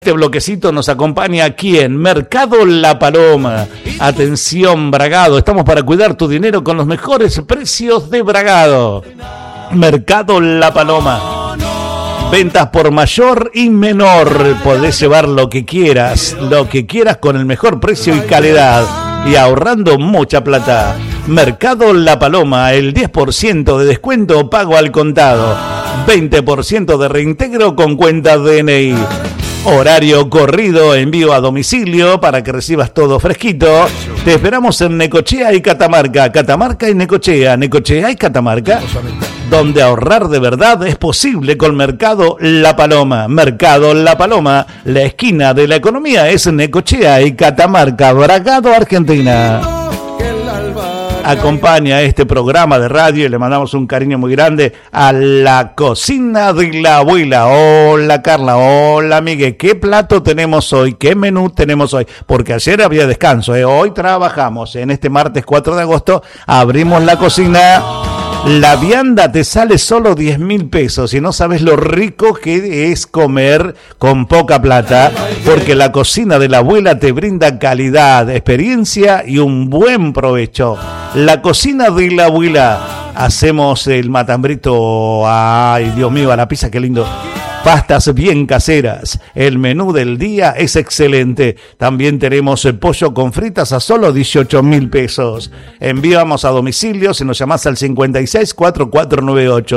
Este bloquecito nos acompaña aquí en Mercado La Paloma. Atención, Bragado, estamos para cuidar tu dinero con los mejores precios de Bragado. Mercado La Paloma. Ventas por mayor y menor. Podés llevar lo que quieras con el mejor precio y calidad y ahorrando mucha plata. Mercado La Paloma, el 10% de descuento pago al contado, 20% de reintegro con cuenta DNI. Horario corrido, envío a domicilio para que recibas todo fresquito. Te esperamos en Necochea y Catamarca. Catamarca y Necochea. Necochea y Catamarca. Donde ahorrar de verdad es posible con Mercado La Paloma. Mercado La Paloma. La esquina de la economía es Necochea y Catamarca. Bragado, Argentina. Acompaña este programa de radio y le mandamos un cariño muy grande a la cocina de la abuela. Hola Carla, hola Miguel, ¿qué plato tenemos hoy? ¿Qué menú tenemos hoy? Porque ayer había descanso, hoy trabajamos. En este martes 4 de agosto abrimos la cocina. La vianda te sale solo 10.000 pesos y no sabes lo rico que es comer con poca plata, porque la cocina de la abuela te brinda calidad, experiencia y un buen provecho. La cocina de la abuela. Hacemos el matambrito, ay Dios mío, a la pizza, qué lindo. Pastas bien caseras. El menú del día es excelente. También tenemos el pollo con fritas a solo 18.000 pesos. Enviamos a domicilio si nos llamás al 564498.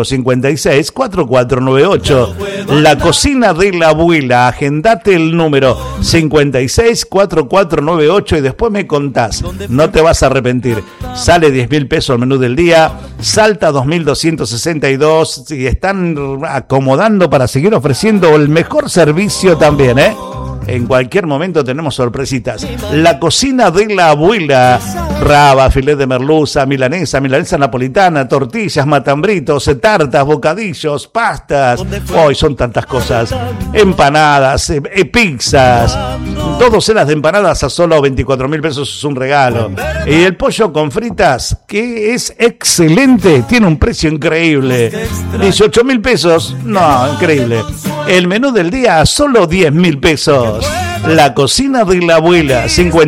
564498. La cocina de la abuela. Agendate el número 564498 y después me contás. No te vas a arrepentir. Sale 10.000 pesos el menú del día. Salta 2.262. Y están acomodando para seguir ofreciendo el mejor servicio también, En cualquier momento tenemos sorpresitas. La cocina de la abuela. Raba, filet de merluza, milanesa napolitana, tortillas, matambritos, tartas, bocadillos, pastas. Hoy son tantas cosas. Empanadas, pizzas. 2 docenas de empanadas a solo 24.000 pesos es un regalo. Y el pollo con fritas, que es excelente, tiene un precio increíble. 18.000 pesos, no, increíble. El menú del día a solo 10.000 pesos. La cocina de la abuela,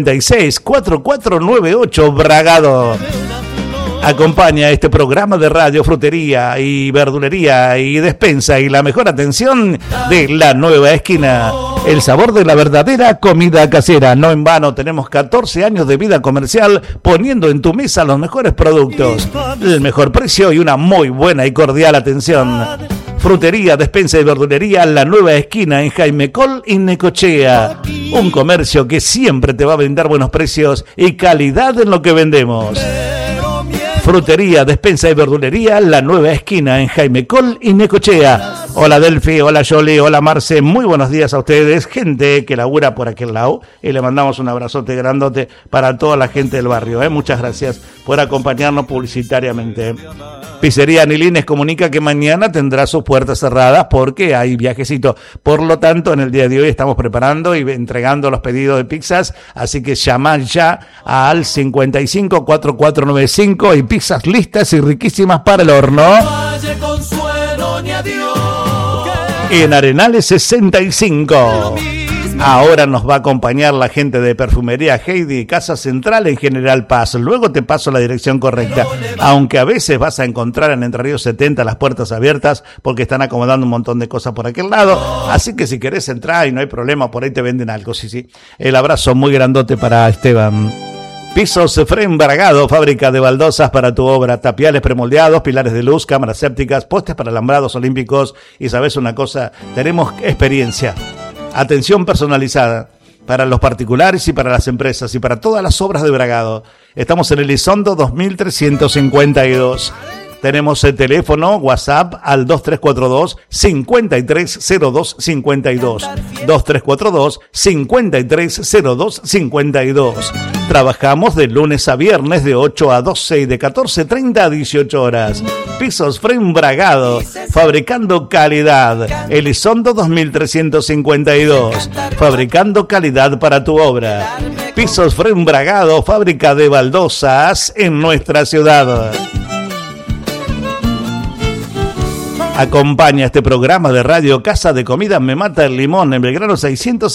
564498 Bragado. Acompaña este programa de radio, frutería y verdulería y despensa y la mejor atención de La Nueva Esquina. El sabor de la verdadera comida casera. No en vano tenemos 14 años de vida comercial poniendo en tu mesa los mejores productos, el mejor precio y una muy buena y cordial atención. Frutería, despensa y verdulería, La Nueva Esquina en Jaime Col y Necochea. Un comercio que siempre te va a brindar buenos precios y calidad en lo que vendemos. Frutería, despensa y verdulería, La Nueva Esquina en Jaime Col y Necochea. Hola Delphi, hola Yoli, hola Marce, muy buenos días a ustedes, gente que labura por aquel lado, y le mandamos un abrazote grandote para toda la gente del barrio, Muchas gracias por acompañarnos publicitariamente. Pizzería Anilines comunica que mañana tendrá sus puertas cerradas porque hay viajecito. Por lo tanto, en el día de hoy estamos preparando y entregando los pedidos de pizzas, así que llama ya al 554495 y pizzas listas y riquísimas para el horno. En Arenales 65. Ahora nos va a acompañar la gente de Perfumería Heidi, Casa Central en General Paz. Luego te paso la dirección correcta, aunque a veces vas a encontrar en Entre Ríos 70 las puertas abiertas porque están acomodando un montón de cosas por aquel lado. Así que si querés entrar y no hay problema, por ahí te venden algo, sí. El abrazo muy grandote para Esteban. Pisos Efrén Bragado, fábrica de baldosas para tu obra, tapiales premoldeados, pilares de luz, cámaras sépticas, postes para alambrados olímpicos. Y sabes una cosa, tenemos experiencia. Atención personalizada para los particulares y para las empresas y para todas las obras de Bragado. Estamos en Elizondo 2352. Tenemos el teléfono WhatsApp al 2342-530252. 2342-530252. Trabajamos de lunes a viernes de 8 a 12 y de 14:30 a 18 horas. Pisos Fren Bragado, fabricando calidad. Elizondo 2352. Fabricando calidad para tu obra. Pisos Fren Bragado, fábrica de baldosas en nuestra ciudad. Acompaña este programa de radio Casa de Comidas Me Mata el Limón en Belgrano 600